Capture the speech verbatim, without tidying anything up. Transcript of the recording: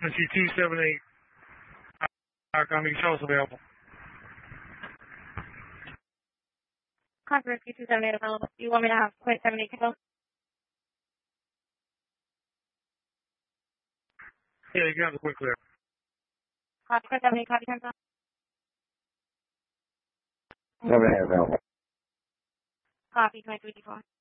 I see two seven eight. Coming, show us available. Conference two seven eight available. Do you want me to have point seven eight go? Yeah, you can have the quick clear. Copy, point seven eight, copy, turn on. seven eight available. Copy, twenty-three D four.